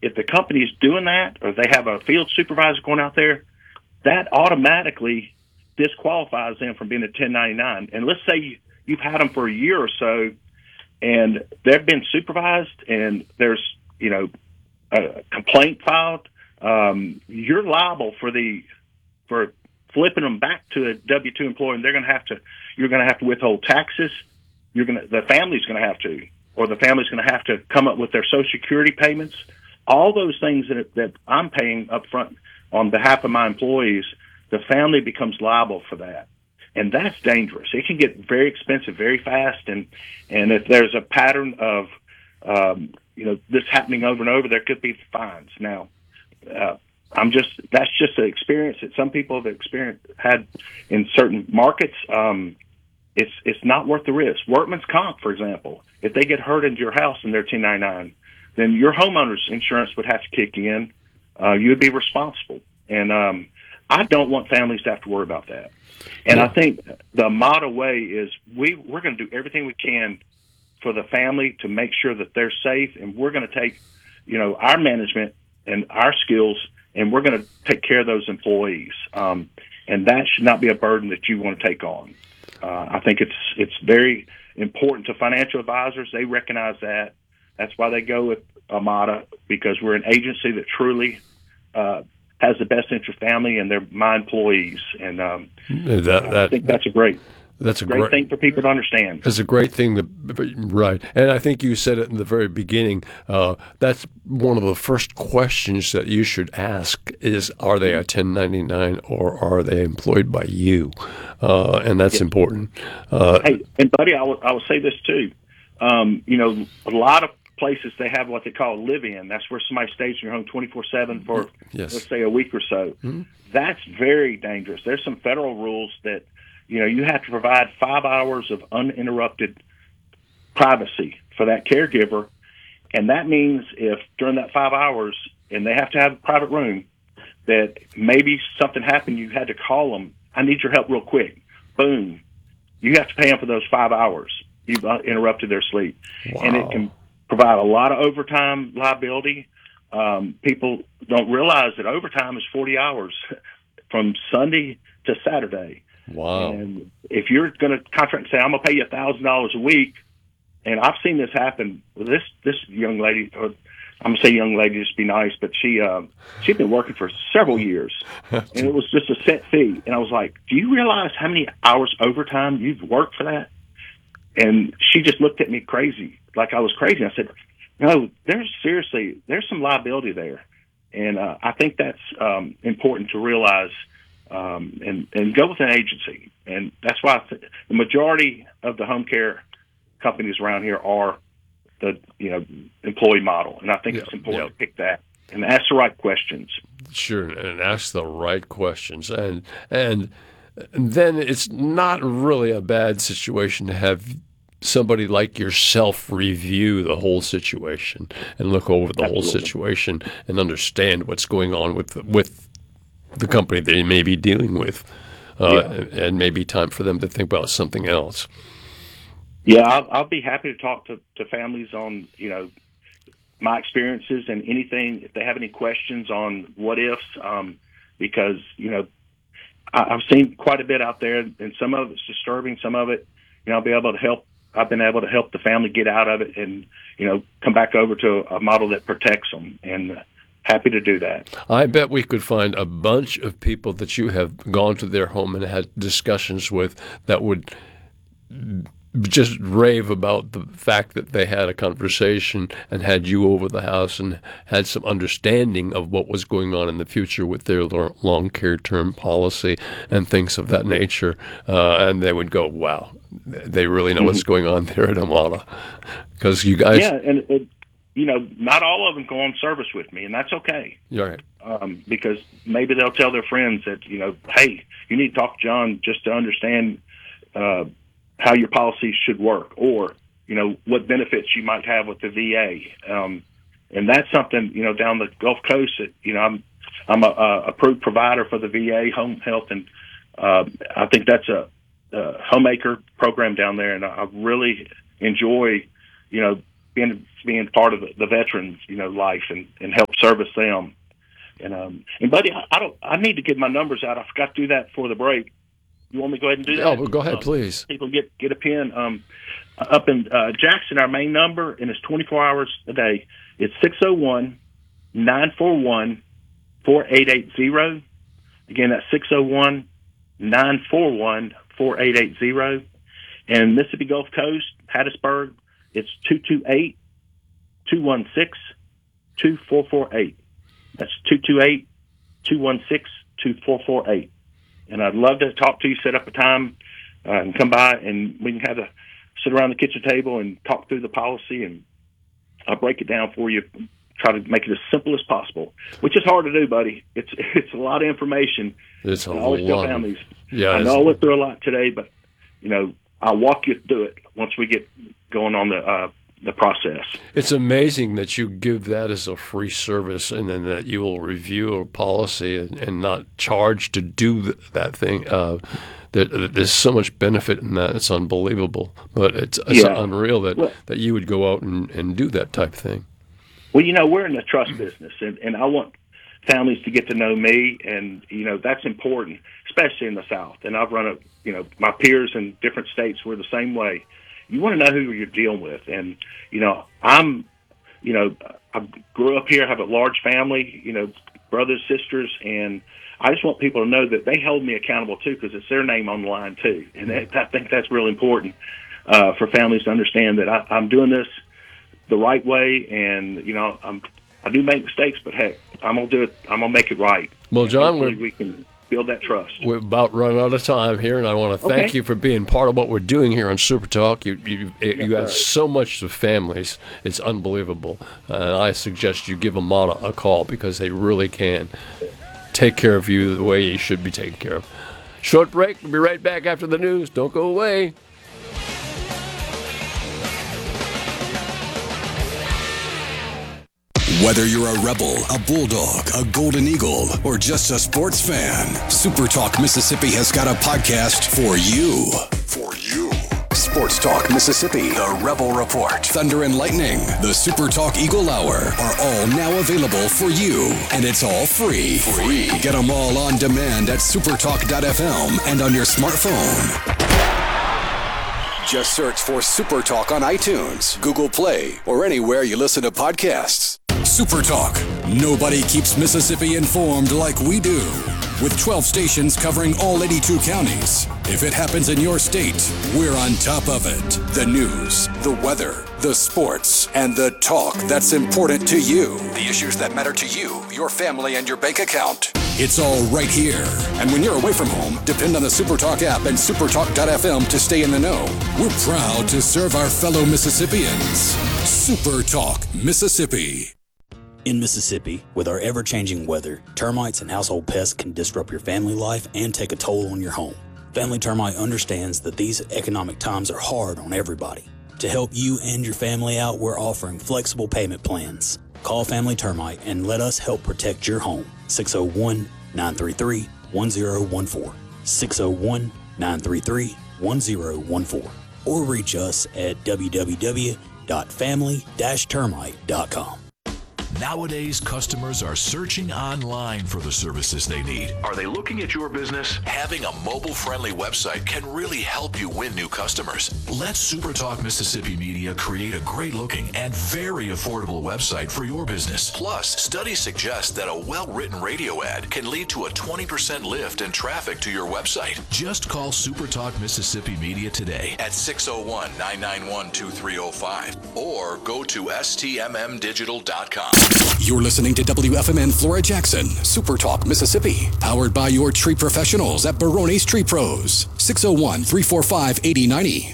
if the company's doing that, or they have a field supervisor going out there, that automatically disqualifies them from being a 1099. And let's say you've had them for a year or so, and they've been supervised, and there's a complaint filed. You're liable for flipping them back to a W-2 employee, and you're going to have to withhold taxes. The family's going to have to, or the family's going to have to come up with their Social Security payments. All those things that I'm paying up front on behalf of my employees, the family becomes liable for that. And that's dangerous. It can get very expensive very fast. And if there's a pattern of, this happening over and over, there could be fines. Now, that's just an experience that some people have had in certain markets. It's not worth the risk. Workman's comp, for example, if they get hurt into your house and they're 1099, then your homeowner's insurance would have to kick in. You would be responsible. And I don't want families to have to worry about that. And I think the motto way is we're going to do everything we can for the family to make sure that they're safe, and we're going to take, our management and our skills, and we're going to take care of those employees. And that should not be a burden that you want to take on. I think it's very important to financial advisors. They recognize that. That's why they go with Amada, because we're an agency that truly has the best interest family, and they're my employees. And I think that's a great thing for people to understand. It's a great thing right. And I think you said it in the very beginning. That's one of the first questions that you should ask is, are they a 1099 or are they employed by you? And that's important. Hey, and buddy, I will say this too. A lot of places they have what they call live-in. That's where somebody stays in your home 24/7 for, let's say, a week or so. Mm-hmm. That's very dangerous. There's some federal rules that, you have to provide 5 hours of uninterrupted privacy for that caregiver. And that means if during that 5 hours, and they have to have a private room, that maybe something happened, you had to call them, I need your help real quick. Boom. You have to pay them for those 5 hours. You've interrupted their sleep. Wow. And it can provide a lot of overtime liability. People don't realize that overtime is 40 hours from Sunday to Saturday. Wow. And if you're going to contract and say, I'm going to pay you $1,000 a week, and I've seen this happen with this young lady, or I'm going to say young lady, just be nice, but she'd been working for several years, and it was just a set fee. And I was like, do you realize how many hours overtime you've worked for that? And she just looked at me crazy, like I was crazy. I said, no, there's some liability there. And I think that's important to realize and go with an agency. And that's why the majority of the home care companies around here are the employee model. And I think it's important to pick that and ask the right questions. Sure, and ask the right questions. And then it's not really a bad situation to have somebody like yourself review the whole situation and look over the whole situation and understand what's going on with the company they may be dealing with, and maybe time for them to think about something else. Yeah, I'll be happy to talk to families on my experiences and anything if they have any questions on what ifs, because I've seen quite a bit out there, and some of it's disturbing. Some of it, I'll be able to help. I've been able to help the family get out of it and, come back over to a model that protects them, and happy to do that. I bet we could find a bunch of people that you have gone to their home and had discussions with that would just rave about the fact that they had a conversation and had you over the house and had some understanding of what was going on in the future with their long care term policy and things of that nature. And they would go, wow, they really know what's going on there at Amada. Because you guys... Yeah, and not all of them go on service with me, and that's okay. You're right. Because maybe they'll tell their friends that, hey, you need to talk to John just to understand how your policy should work, or, what benefits you might have with the VA. And that's something, down the Gulf Coast that, I'm a approved provider for the VA home health. And I think that's a homemaker program down there. And I really enjoy, being part of the veterans, life and help service them. And buddy, I need to get my numbers out. I forgot to do that before the break. You want me to go ahead and do that? Oh, well, go ahead, please. People get a pen. Up in Jackson, our main number, and it's 24 hours a day. It's 601-941-4880. Again, that's 601-941-4880. And Mississippi Gulf Coast, Hattiesburg, it's 228-216-2448. That's 228-216-2448. And I'd love to talk to you, set up a time, and come by, and we can sit around the kitchen table and talk through the policy, and I'll break it down for you, try to make it as simple as possible, which is hard to do, buddy. It's a lot of information. It's a lot. I always tell families, yeah, I know I went through a lot today, but, I'll walk you through it once we get going on the process. It's amazing that you give that as a free service, and then that you will review a policy and not charge to do that thing. There's so much benefit in that. It's unbelievable. But it's unreal that you would go out and do that type of thing. Well, we're in the trust business, and I want families to get to know me, and, that's important, especially in the South. And I've run my peers in different states were the same way. You want to know who you're dealing with. And, I grew up here, have a large family, brothers, sisters, and I just want people to know that they hold me accountable too, because it's their name on the line too. And I think that's really important for families to understand that I'm doing this the right way. And, I do make mistakes, but heck, I'm going to do it. I'm going to make it right. Well, John, we can build that trust. We're about run out of time here, and I want to thank you for being part of what we're doing here on Super Talk. You have so much to families. It's unbelievable. And I suggest you give them a call, because they really can take care of you the way you should be taken care of. Short break. We'll be right back after the news. Don't go away. Whether you're a Rebel, a Bulldog, a Golden Eagle, or just a sports fan, Super Talk Mississippi has got a podcast for you. For you. Sports Talk Mississippi, the Rebel Report, Thunder and Lightning, the Super Talk Eagle Hour are all now available for you. And it's all free. Get them all on demand at supertalk.fm and on your smartphone. Just search for Super Talk on iTunes, Google Play, or anywhere you listen to podcasts. Super Talk. Nobody keeps Mississippi informed like we do. With 12 stations covering all 82 counties. If it happens in your state, we're on top of it. The news, the weather, the sports, and the talk that's important to you. The issues that matter to you, your family, and your bank account. It's all right here. And when you're away from home, depend on the Super Talk app and supertalk.fm to stay in the know. We're proud to serve our fellow Mississippians. Super Talk Mississippi. In Mississippi, with our ever-changing weather, termites and household pests can disrupt your family life and take a toll on your home. Family Termite understands that these economic times are hard on everybody. To help you and your family out, we're offering flexible payment plans. Call Family Termite and let us help protect your home. 601-933-1014. 601-933-1014. Or reach us at www.family-termite.com. Nowadays, customers are searching online for the services they need. Are they looking at your business? Having a mobile-friendly website can really help you win new customers. Let SuperTalk Mississippi Media create a great-looking and very affordable website for your business. Plus, studies suggest that a well-written radio ad can lead to a 20% lift in traffic to your website. Just call SuperTalk Mississippi Media today at 601-991-2305 or go to stmmdigital.com. You're listening to WFMN Flora Jackson, Super Talk Mississippi, powered by your tree professionals at Barone's Tree Pros, 601-345-8090.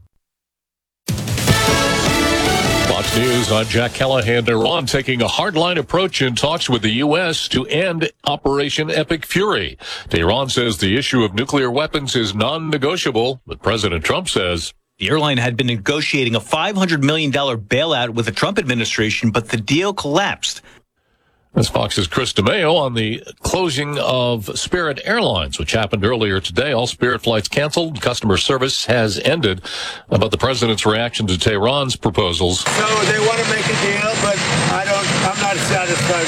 Fox News, I'm Jack Callahan. Iran taking a hardline approach in talks with the U.S. to end Operation Epic Fury. Tehran says the issue of nuclear weapons is non-negotiable, but President Trump says the airline had been negotiating a $500 million bailout with the Trump administration, but the deal collapsed. That's Fox's Chris DeMeo on the closing of Spirit Airlines, which happened earlier today. All Spirit flights canceled. Customer service has ended. About the president's reaction to Tehran's proposals. So they want to make a deal, but I'm not satisfied